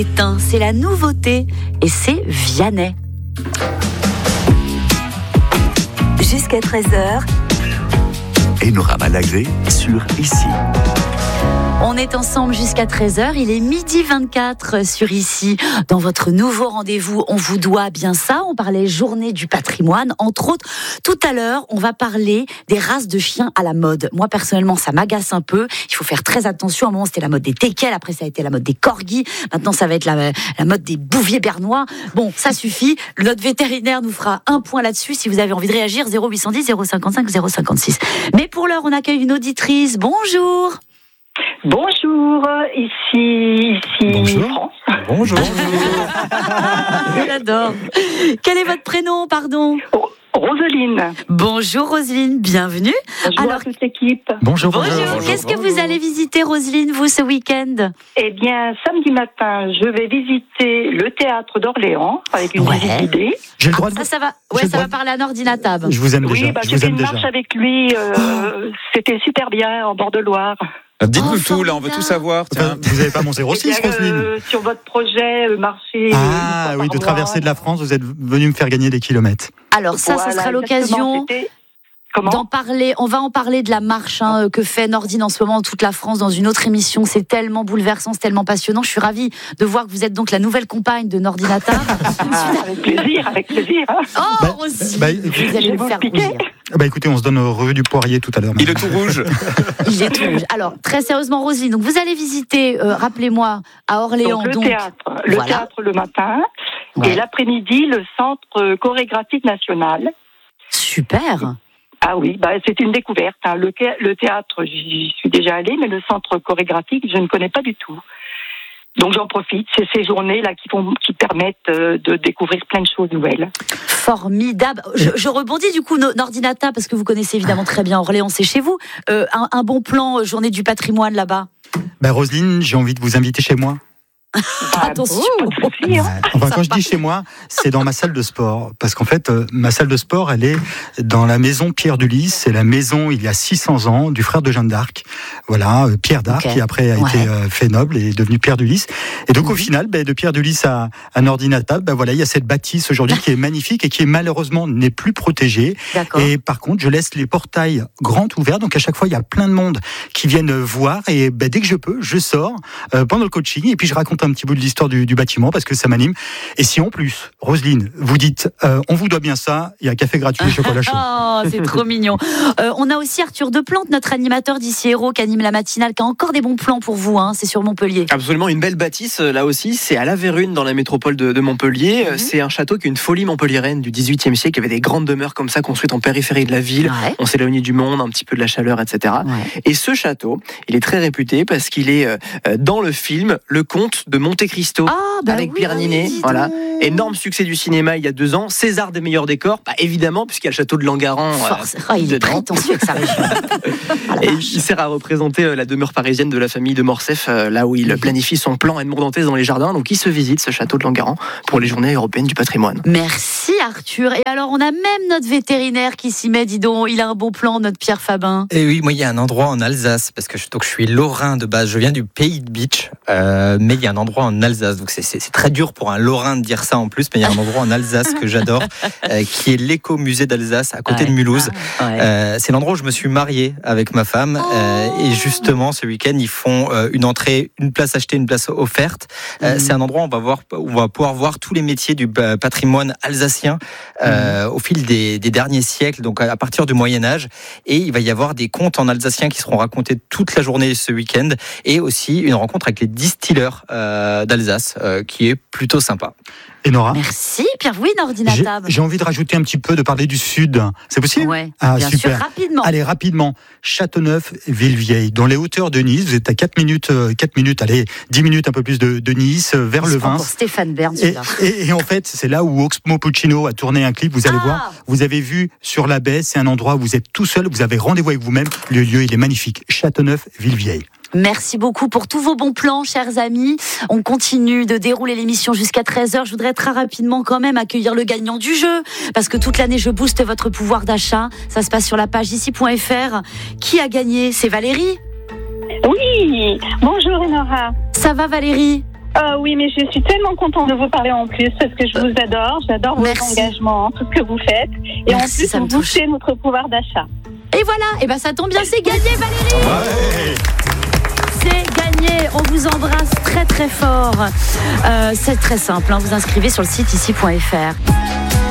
C'est la nouveauté et c'est Vianney. Jusqu'à 13h. Enora Malagré sur Ici. On est ensemble jusqu'à 13h, il est 12h24 sur Ici. Dans votre nouveau rendez-vous, on vous doit bien ça. On parlait journée du patrimoine, entre autres. Tout à l'heure, on va parler des races de chiens à la mode. Moi, personnellement, ça m'agace un peu. Il faut faire très attention. À un moment, c'était la mode des teckels, après ça a été la mode des corgis. Maintenant, ça va être la mode des bouviers bernois. Bon, ça suffit. Notre vétérinaire nous fera un point là-dessus. Si vous avez envie de réagir, 0810 055 056. Mais pour l'heure, on accueille une auditrice. Bonjour. Bonjour, ici Bonjour. France. Bonjour. J'adore. Quel est votre prénom, pardon ? Roseline. Bonjour Roselyne, bienvenue. Bonjour Alors, à toute l'équipe. Bonjour. Qu'est-ce que vous allez visiter, Roselyne, vous, ce week-end ? Eh bien, samedi matin, je vais visiter le théâtre d'Orléans avec une visite guidée. J'ai le droit de Ça va, ça va parler à Nordina Tab. Je vous aime déjà. Oui, Je vous j'ai fait aime une déjà. marche avec lui. C'était super bien en bord de Loire. Dites-nous Oh, tout, là, on veut tout savoir. Enfin, vous n'avez pas mon 06, Eh bien, Roselyne sur votre projet, marché. Ah oui, de traverser de la France, vous êtes venu me faire gagner des kilomètres. Alors ça, ce sera l'occasion d'en parler. On va en parler de la marche que fait Nordine en ce moment dans toute la France dans une autre émission. C'est tellement bouleversant, c'est tellement passionnant. Je suis ravie de voir que vous êtes donc la nouvelle compagne de Nordina Tab. Avec plaisir. Oh, Roselyne, vous allez me faire rougir. Écoutez, on se donne revue du poirier tout à l'heure. Il est tout rouge. Il est tout rouge. Alors, très sérieusement, Roselyne, donc vous allez visiter, rappelez-moi, à Orléans. Donc, le théâtre le matin et l'après-midi, le centre chorégraphique national. Super. Ah oui, c'est une découverte. Le théâtre, j'y suis déjà allée, mais le centre chorégraphique, je ne connais pas du tout. Donc j'en profite. C'est ces journées-là qui permettent de découvrir plein de choses nouvelles. Formidable. Je rebondis du coup, Nordina Tab, parce que vous connaissez évidemment très bien Orléans, c'est chez vous. Un bon plan journée du patrimoine là-bas. Roselyne, j'ai envie de vous inviter chez moi. Attention. Quand je dis chez moi, c'est dans ma salle de sport. Parce qu'en fait, ma salle de sport, elle est dans la maison Pierre de Lys. C'est la maison, il y a 600 ans, du frère de Jeanne d'Arc. Voilà, Pierre d'Arc, qui après a été fait noble et est devenu Pierre de Lys. Et donc, au final, de Pierre de Lys à Nordina Tab, il y a cette bâtisse aujourd'hui qui est magnifique et qui malheureusement n'est plus protégée. D'accord. Et par contre, je laisse les portails grands ouverts. Donc, à chaque fois, il y a plein de monde qui viennent voir. Et dès que je peux, je sors pendant le coaching et puis je raconte un petit bout de l'histoire du bâtiment parce que ça m'anime. Et si en plus, Roselyne, vous dites on vous doit bien ça, il y a un café gratuit et chocolat chaud. Oh, c'est trop mignon. On a aussi Arthur Deplante, notre animateur d'Ici Héros, qui anime la matinale, qui a encore des bons plans pour vous. C'est sur Montpellier. Absolument, une belle bâtisse là aussi. C'est à La Vérune, dans la métropole de Montpellier. C'est un château qui est une folie montpelliéraine du XVIIIe siècle. Il y avait des grandes demeures comme ça construites en périphérie de la ville. Ouais. On s'éloignait du monde, un petit peu de la chaleur, etc. Ouais. Et ce château, il est très réputé parce qu'il est dans le film Le Comte de Monte Cristo. Avec Pierre Ninet, voilà. Énorme succès du cinéma il y a 2 ans. César des meilleurs décors, évidemment, puisqu'il y a le château de Langaran. Il est prétentieux avec sa région. Et il sert à représenter la demeure parisienne de la famille de Morcef, là où il planifie son plan Edmond Dantès dans les jardins. Donc il se visite ce château de Langaran pour les journées européennes du patrimoine. Merci Arthur. Et alors on a même notre vétérinaire qui s'y met, dis donc. Il a un bon plan, notre Pierre Fabin. Et oui, moi il y a un endroit en Alsace, parce que je suis lorrain de base. Je viens du pays de Bitche, mais il y a un endroit en Alsace. Donc c'est très dur pour un lorrain de dire ça en plus, mais il y a un endroit en Alsace que j'adore, qui est l'écomusée d'Alsace, à côté de Mulhouse. C'est l'endroit où je me suis marié avec ma femme. Et justement, ce week-end, ils font une entrée, une place achetée, une place offerte. C'est un endroit où on va pouvoir voir tous les métiers du patrimoine alsacien au fil des derniers siècles, donc à partir du Moyen-Âge. Et il va y avoir des contes en alsacien qui seront racontés toute la journée ce week-end. Et aussi une rencontre avec les distilleurs d'Alsace, qui est plutôt sympa. Et Nora ? Merci Pierre, oui, Nordina Tab. J'ai envie de rajouter un petit peu, de parler du Sud. C'est possible ? Oui, bien super. sûr, rapidement. Allez, rapidement. Châteauneuf-Villevieille, dans les hauteurs de Nice. Vous êtes à 4 minutes, allez, 10 minutes un peu plus de Nice, vers le Vin. Pour Stéphane Bern, et en fait, c'est là où Oxmo Puccino a tourné un clip. Vous allez voir, vous avez vu sur la baie, c'est un endroit où vous êtes tout seul, vous avez rendez-vous avec vous-même. Le lieu, il est magnifique. Châteauneuf-Villevieille. Merci beaucoup pour tous vos bons plans, chers amis. On continue de dérouler l'émission jusqu'à 13h. Je voudrais très rapidement quand même accueillir le gagnant du jeu, parce que toute l'année, je booste votre pouvoir d'achat. Ça se passe sur la page ici.fr. Qui a gagné ? C'est Valérie ? Oui, bonjour Enora. Ça va Valérie ? Oui, mais je suis tellement contente de vous parler en plus parce que je vous adore. J'adore vos engagements, tout ce que vous faites. Et Merci, en plus, vous boostez notre pouvoir d'achat. Et voilà, et ben ça tombe bien, c'est gagné, Valérie. Ouais. C'est gagné, on vous embrasse très très fort. C'est très simple, vous inscrivez sur le site ici.fr.